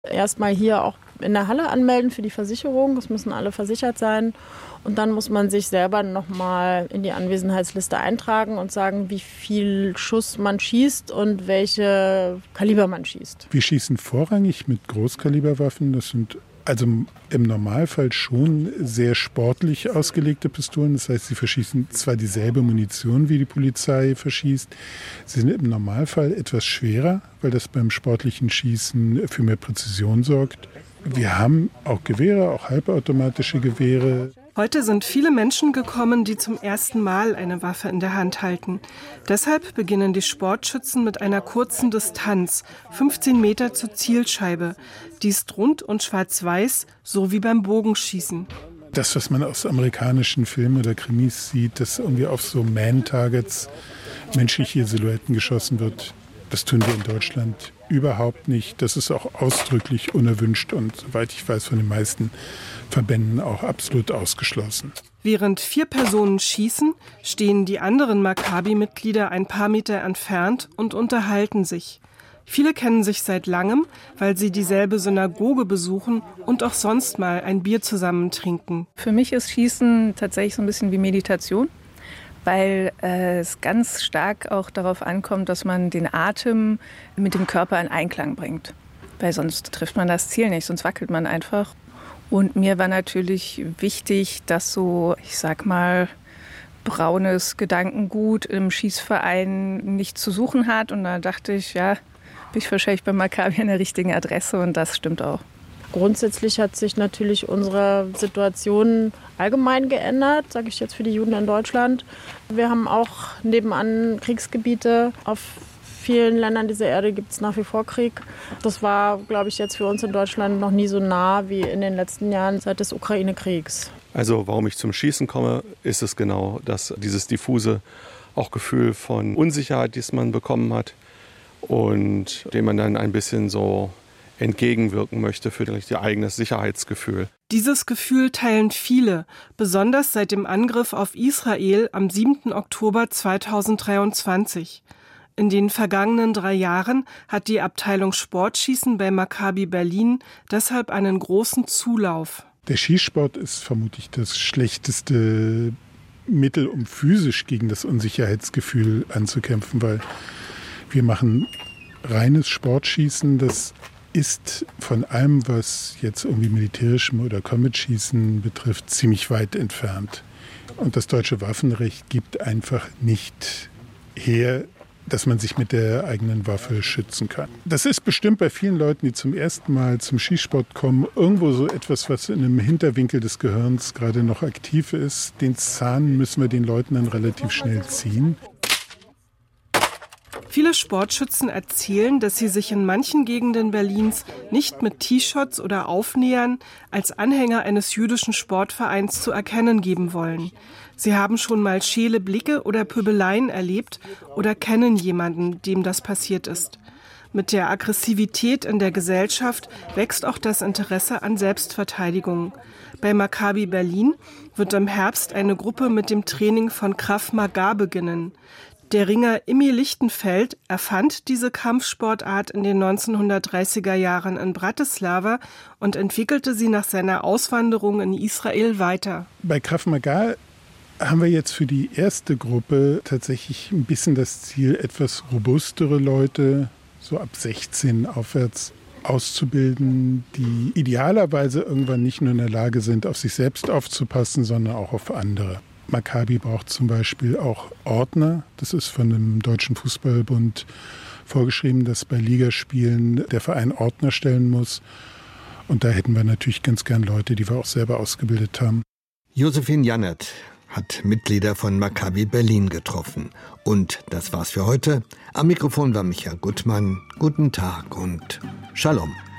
Erstmal hier auch in der Halle anmelden für die Versicherung. Es müssen alle versichert sein. Und dann muss man sich selber nochmal in die Anwesenheitsliste eintragen und sagen, wie viel Schuss man schießt und welche Kaliber man schießt. Wir schießen vorrangig mit Großkaliberwaffen. Das sind also im Normalfall schon sehr sportlich ausgelegte Pistolen. Das heißt, sie verschießen zwar dieselbe Munition, wie die Polizei verschießt. Sie sind im Normalfall etwas schwerer, weil das beim sportlichen Schießen für mehr Präzision sorgt. Wir haben auch Gewehre, auch halbautomatische Gewehre. Heute sind viele Menschen gekommen, die zum ersten Mal eine Waffe in der Hand halten. Deshalb beginnen die Sportschützen mit einer kurzen Distanz, 15 Meter zur Zielscheibe. Die ist rund und schwarz-weiß, so wie beim Bogenschießen. Das, was man aus amerikanischen Filmen oder Krimis sieht, dass irgendwie auf so Man-Targets menschliche Silhouetten geschossen wird, das tun wir in Deutschland überhaupt nicht. Das ist auch ausdrücklich unerwünscht und, soweit ich weiß, von den meisten Verbänden auch absolut ausgeschlossen. Während 4 Personen schießen, stehen die anderen Maccabi-Mitglieder ein paar Meter entfernt und unterhalten sich. Viele kennen sich seit langem, weil sie dieselbe Synagoge besuchen und auch sonst mal ein Bier zusammen trinken. Für mich ist Schießen tatsächlich so ein bisschen wie Meditation, weil es ganz stark auch darauf ankommt, dass man den Atem mit dem Körper in Einklang bringt. Weil sonst trifft man das Ziel nicht, sonst wackelt man einfach. Und mir war natürlich wichtig, dass so, ich sag mal, braunes Gedankengut im Schießverein nichts zu suchen hat. Und da dachte ich, ja, bin ich wahrscheinlich bei Maccabi an der richtigen Adresse und das stimmt auch. Grundsätzlich hat sich natürlich unsere Situation allgemein geändert, sage ich jetzt für die Juden in Deutschland. Wir haben auch nebenan Kriegsgebiete. Auf vielen Ländern dieser Erde gibt es nach wie vor Krieg. Das war, glaube ich, jetzt für uns in Deutschland noch nie so nah wie in den letzten Jahren seit des Ukraine-Kriegs. Also warum ich zum Schießen komme, ist es genau dieses diffuse auch Gefühl von Unsicherheit, das man bekommen hat und dem man dann ein bisschen so entgegenwirken möchte für ihr eigenes Sicherheitsgefühl. Dieses Gefühl teilen viele, besonders seit dem Angriff auf Israel am 7. Oktober 2023. In den vergangenen 3 Jahren hat die Abteilung Sportschießen bei Maccabi Berlin deshalb einen großen Zulauf. Der Schießsport ist vermutlich das schlechteste Mittel, um physisch gegen das Unsicherheitsgefühl anzukämpfen, weil wir machen reines Sportschießen, das ist von allem, was jetzt irgendwie militärischem oder Combat-Schießen betrifft, ziemlich weit entfernt. Und das deutsche Waffenrecht gibt einfach nicht her, dass man sich mit der eigenen Waffe schützen kann. Das ist bestimmt bei vielen Leuten, die zum ersten Mal zum Schießsport kommen, irgendwo so etwas, was in einem Hinterwinkel des Gehirns gerade noch aktiv ist. Den Zahn müssen wir den Leuten dann relativ schnell ziehen. Viele Sportschützen erzählen, dass sie sich in manchen Gegenden Berlins nicht mit T-Shirts oder Aufnähern als Anhänger eines jüdischen Sportvereins zu erkennen geben wollen. Sie haben schon mal scheele Blicke oder Pöbeleien erlebt oder kennen jemanden, dem das passiert ist. Mit der Aggressivität in der Gesellschaft wächst auch das Interesse an Selbstverteidigung. Bei Maccabi Berlin wird im Herbst eine Gruppe mit dem Training von Krav Maga beginnen. Der Ringer Immi Lichtenfeld erfand diese Kampfsportart in den 1930er Jahren in Bratislava und entwickelte sie nach seiner Auswanderung in Israel weiter. Bei Krav Maga haben wir jetzt für die erste Gruppe tatsächlich ein bisschen das Ziel, etwas robustere Leute, so ab 16 aufwärts, auszubilden, die idealerweise irgendwann nicht nur in der Lage sind, auf sich selbst aufzupassen, sondern auch auf andere. Maccabi braucht zum Beispiel auch Ordner. Das ist von dem Deutschen Fußballbund vorgeschrieben, dass bei Ligaspielen der Verein Ordner stellen muss. Und da hätten wir natürlich ganz gern Leute, die wir auch selber ausgebildet haben. Josephine Jannert hat Mitglieder von Maccabi Berlin getroffen. Und das war's für heute. Am Mikrofon war Michael Gutmann. Guten Tag und Shalom.